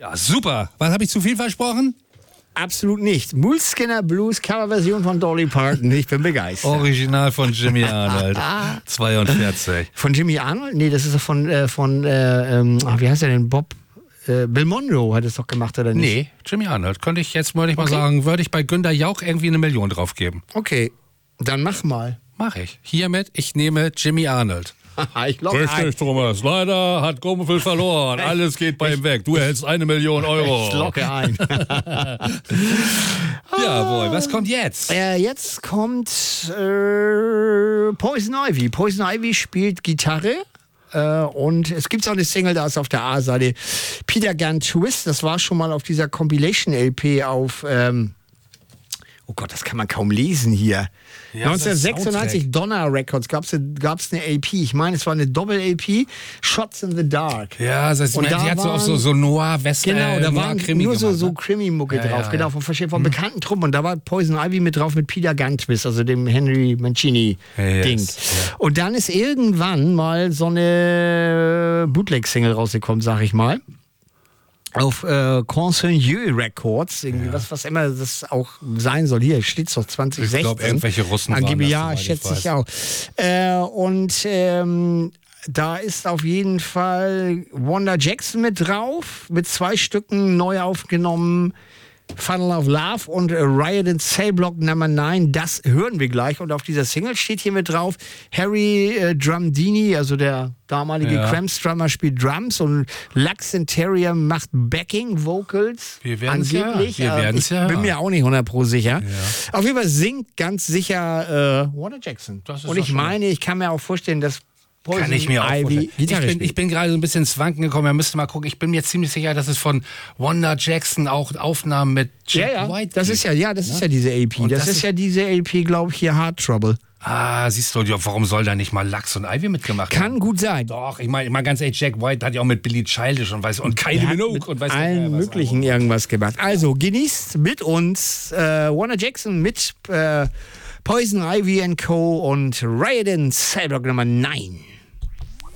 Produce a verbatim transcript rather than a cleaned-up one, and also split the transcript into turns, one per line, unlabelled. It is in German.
Ja, super. Was habe ich zu viel versprochen?
Absolut nicht. Moleskine Blues Coverversion von Dolly Parton. Ich bin begeistert.
Original von Jimmy Arnold. zweiundvierzig.
Von Jimmy Arnold? Nee, das ist von, äh, von äh, ähm, ach, wie heißt er denn? Bob äh, Bill Monroe hat es doch gemacht, oder nicht?
Nee, Jimmy Arnold. Könnte ich jetzt, würde ich mal
Okay.
sagen, würde ich bei Günter Jauch irgendwie eine Million drauf geben.
Okay, dann mach mal.
Mach ich. Hiermit, ich nehme Jimmy Arnold.
ich glaube,
Thomas. Leider hat Gommelfeld verloren. Alles geht bei ihm weg. Du erhältst eine Million Euro.
ich locke ein.
Jawohl, was kommt jetzt?
Äh, jetzt kommt äh, Poison Ivy. Poison Ivy spielt Gitarre. Äh, und es gibt auch eine Single, da ist auf der A-Seite Peter Gunn Twist. Das war schon mal auf dieser Compilation-L P auf... Ähm, oh Gott, das kann man kaum lesen hier.
Ja,
neunzehnhundertsechsundneunzig Donner Records gab es gab's eine L P. Ich meine, es war eine Doppel-L P. Shots in the Dark.
Ja, das heißt,
Und
die
da
hat so
waren-
auch so, so Noir-Western.
Genau, da waren
Krimi
nur so,
gemacht,
so
ne?
Krimi-Mucke
Ja,
drauf,
ja,
genau,
ja.
von verschiedenen, von bekannten Truppen. Und da war Poison Ivy mit drauf mit Peter Gunn Twist, also dem Henry Mancini-Ding.
Yes, ja.
Und dann ist irgendwann mal so eine Bootleg-Single rausgekommen, sag ich mal. Auf äh, Conseigneux Records, irgendwie was, was immer das auch sein soll. Hier steht es doch zwanzig sechzehn.
Ich glaube, irgendwelche Russen waren
Angeblich,
das,
ja,
soweit ich
schätze ich
weiß.
auch. Äh, und ähm, da ist auf jeden Fall Wanda Jackson mit drauf, mit zwei Stücken neu aufgenommen. Funnel of Love und äh, Riot in Cell Block Number neun, das hören wir gleich. Und auf dieser Single steht hier mit drauf, Harry äh, Drumdini, also der damalige
Ja.
Cramps-Drummer, spielt Drums und Lux Interior macht Backing-Vocals.
Wir werden's ja.
Angeblich.
Wir
Äh,
werden's
ich
ja.
bin mir auch nicht hundert Pro sicher. Auf jeden Fall singt ganz sicher äh, Wanda Jackson.
Das ist
Und
doch
ich
schon-
meine, ich kann mir auch vorstellen, dass Poison
Kann ich mir auch
Ivy
vorstellen. Ich
Gitarre
bin,
spielt.
ich bin gerade so ein bisschen ins Wanken gekommen. Wir müssten mal gucken. Ich bin mir ziemlich sicher, dass es von Wanda Jackson auch Aufnahmen mit
ja,
Jack
ja,
White
das
gibt.
ist ja, ja, das ist ja diese L P.
Und
Das,
das
ist,
ist-
ja diese L P, glaube ich, hier Hard Trouble.
Ah, siehst du, ja, warum soll da nicht mal Lux und Ivy mitgemacht haben?
Kann gut sein.
Doch, ich meine, mal ganz ehrlich, Jack White hat ja auch mit Billy Childish und weiß und Kylie
Der hat
Minogue
mit
und weiß
allen
nicht, was
möglichen irgendwas gemacht. Also genießt mit uns äh, Wanda Jackson mit äh, Poison Ivy and Co. und Riot in Cell Block Nummer neun.